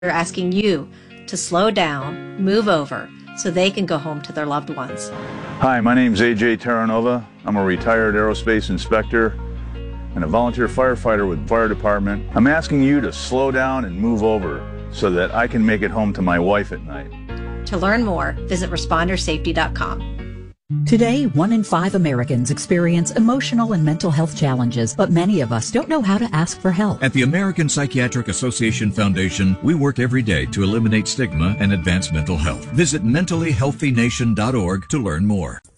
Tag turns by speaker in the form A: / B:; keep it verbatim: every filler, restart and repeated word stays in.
A: They're asking you to slow down, move over, so they can go home to their loved ones.
B: Hi, my name's A J Terranova. I'm a retired aerospace inspector and a volunteer firefighter with the fire department. I'm asking you to slow down and move over so that I can make it home to my wife at night.
A: To learn more, visit responder safety dot com.
C: Today, one in five Americans experience emotional and mental health challenges, but many of us don't know how to ask for help.
D: At the American Psychiatric Association Foundation, we work every day to eliminate stigma and advance mental health. Visit mentally healthy nation dot org to learn more.